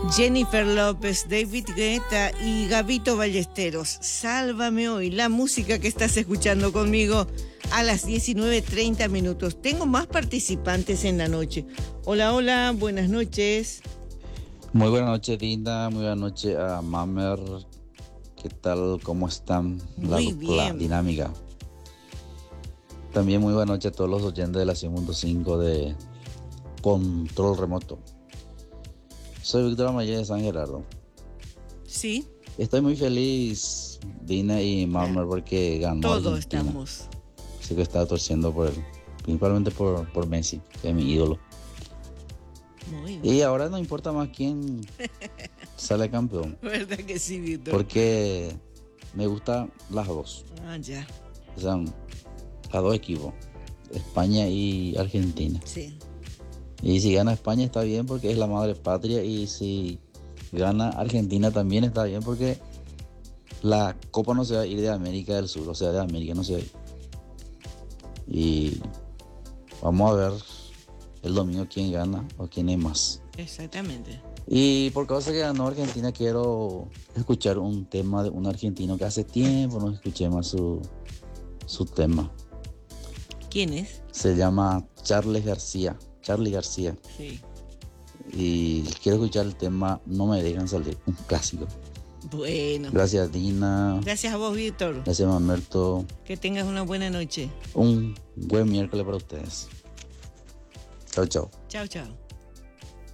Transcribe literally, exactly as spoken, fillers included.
Jennifer López, David Guetta y Gabito Ballesteros. Sálvame hoy, la música que estás escuchando conmigo a las diecinueve treinta minutos. Tengo más participantes en la noche. Hola, hola, buenas noches. Muy buenas noches, Dinda. Muy buenas noches a Mamer. ¿Qué tal? ¿Cómo están? Muy la, bien. la dinámica. También muy buenas noches a todos los oyentes de la cien punto cinco de Control Remoto. Soy Víctor Amaya de San Gerardo. Sí. Estoy muy feliz, Dina y Mamer, porque ganó Todos Argentina. estamos. Así que estaba torciendo por él, principalmente por, por Messi, que es mi ídolo. Muy bien. Y ahora no importa más quién sale campeón, ¿Verdad que sí, Víctor? porque me gustan las dos. Ah, ya. O sea, los dos equipos, España y Argentina. Sí. Y si gana España está bien porque es la madre patria, y si gana Argentina también está bien porque la Copa no se va a ir de América del Sur, o sea, de América no se va a ir. Y vamos a ver el domingo quién gana o quién es más. Exactamente. Y por causa que ganó Argentina, quiero escuchar un tema de un argentino que hace tiempo no escuché más su, su tema. ¿Quién es? Se llama Charles García. Charly García. Sí. Y quiero escuchar el tema No me dejan salir, un clásico. Bueno. Gracias, Dina. Gracias a vos, Víctor. Gracias, Mamerto. Que tengas una buena noche. Un buen miércoles para ustedes. Chao, chao. Chao, chao.